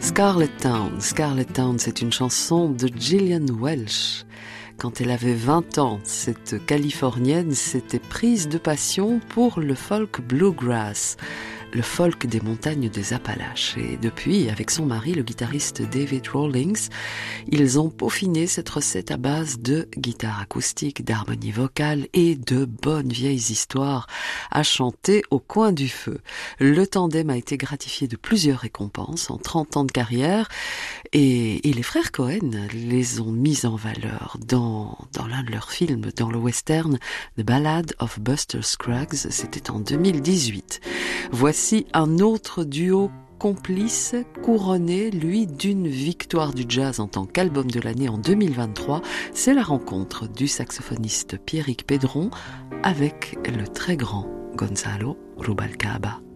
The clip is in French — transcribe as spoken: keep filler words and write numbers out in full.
Scarlet Town. Scarlet Town, c'est une chanson de Gillian Welch. Quand elle avait vingt ans, cette Californienne s'était prise de passion pour le folk bluegrass, le folk des montagnes des Appalaches. Et depuis, avec son mari, le guitariste David Rawlings, ils ont peaufiné cette recette à base de guitare acoustique, d'harmonie vocale et de bonnes vieilles histoires à chanter au coin du feu. Le tandem a été gratifié de plusieurs récompenses en trente ans de carrière et, et les frères Cohen les ont mis en valeur dans, dans l'un de leurs films, dans le western The Ballad of Buster Scruggs, c'était en deux mille dix-huit. Voici un autre duo complice, couronné, lui, d'une victoire du jazz en tant qu'album de l'année en deux mille vingt-trois. C'est la rencontre du saxophoniste Pierrick Pedron avec le très grand Gonzalo Rubalcaba.